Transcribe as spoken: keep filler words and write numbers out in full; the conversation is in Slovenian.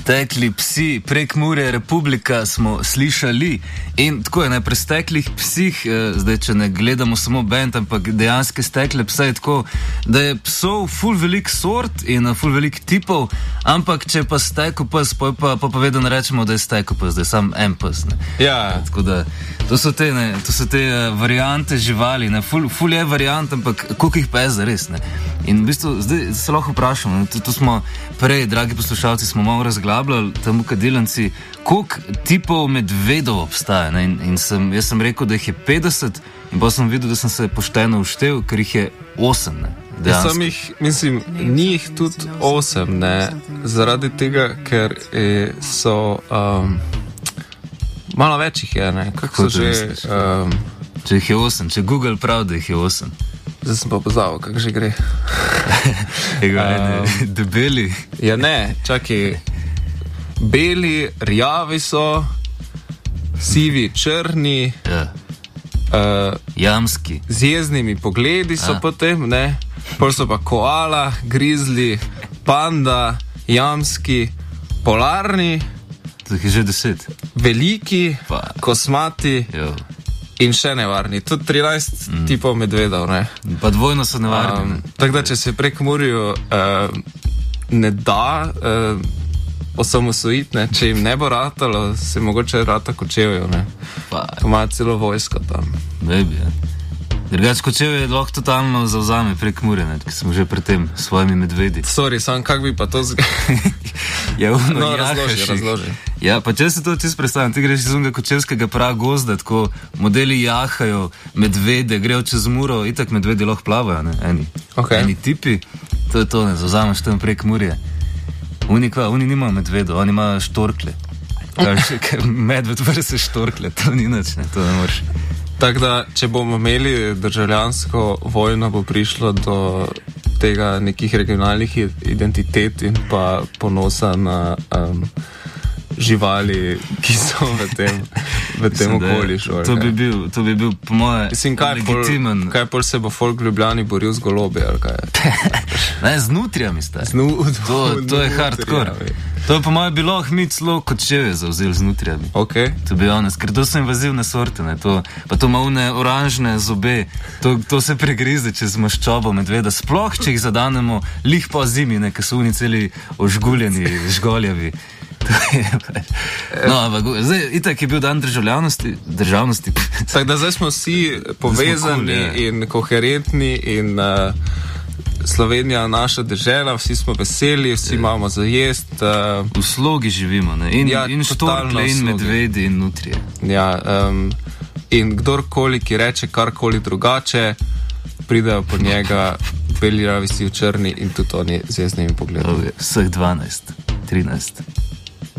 Stekli psi, Prekmurje, Republika smo slišali in tako je, ne, pri steklih psih, eh, zdaj če ne gledamo samo band, ampak dejanske stekle psa je tako, da je psov ful velik sort in ful velik tipov, ampak če pa steko pes, pa pa, pa, pa vedno rečemo, da je steko pes, da je sam en pes, ne. Ja. Tako da, to so te, ne, to so te uh, variante živali, ne, ful, ful je variant, ampak koliko jih pa je zares, ne. In v bistvu, zdaj se lahko vprašamo, ne, to, to smo prej, dragi poslušalci, smo malo razglabljali tam v Kadilanci, koliko tipov medvedov obstaja, ne, in, in sem, jaz sem rekel, da jih je petdeset, in pa sem videl, da sem se pošteno uštel, ker jih je osem, ne. Jaz sem jih, mislim, ni jih tudi osem, ne, zaradi tega, ker e, so, um, malo več jih je, ne, kako so že... Um, če jih je osem, če Google pravi, da jih je osem. Zdaj sem pa pozabil, kako že gre. Ego, um, debeli. Ja, ne, čakaj. Beli, rjavi so, sivi, črni, ja. uh, jamski. Z jeznimi pogledi so A. potem, ne. Pol so pa koala, grizli, panda, jamski, polarni. To je že deset. Veliki, pa. Kosmati. Jo. In še nevarni. Tudi trinajst mm. tipov medvedov, ne. Pa dvojno so nevarni. Um, tako da, če se Prekmurju uh, ne da uh, osamosvojiti, ne, če jim ne bo ratalo, se mogoče rata Kočevju, ne. Pa ima celo vojsko tam. Maybe, ja. Drugač Kočevje lahko totalno zavzame Prekmurje, ne, ker smo že pred tem s svojimi medvedi. Sorry, sam kak bi pa to zgledal? Ja, ono, no, razloži, razloži. Ja, pa če se to čisto predstavljam, ti greš iz unega kočevskega prav gozda, tako modeli jahajo, medvede, grejo čez muro, itak medvedi lahko plavajo, ne, eni, okay. eni tipi, to je to, ne, zavzameš tam Prekmurje. Oni kva, oni nimajo medvedov, oni imajo štorkle. Ker medved vrse štorkle, to ni nič, ne, to ne moreš. Tako da, če bomo imeli državljansko vojno, bo prišlo do tega nekih regionalnih identitet in pa ponosa na um, živali, ki so v tem, v tem okolišu. To bi bil, to bi bil po moje legitimen. Pol, kaj pol se bo folk v Ljubljani boril z golobi, ali kaj? Ne, z nutrijami sta. Znu, to, to je hardcore. To je po moje bilo mi celo Kočevje zavzel z nutrijami. Okay. To bi honest, ker to so invazivne sorte, ne, to, pa to ima une oranžne zobe, to, to se pregrize čez maščobo medveda, sploh, če jih zadanemo, lih pa zimi, ne, ker so oni celi ožguljeni, žgoljavi. No, ampak zdaj, itak je bil dan državljanosti, državnosti. Tako da zdaj smo vsi povezani smo cool, in koherentni in uh, Slovenija naša dežela, vsi smo veseli, vsi je. Imamo za jest. Uh, v slogi živimo, ne? In, ja, in štorkle, in medvedi, in nutrije. Ja, um, in kdorkoli, ki reče karkoli drugače, pridejo po njega beli, rjavi, sivi, črni in tudi oni z jeznimi pogledami. Vseh dvanajst, trinajst.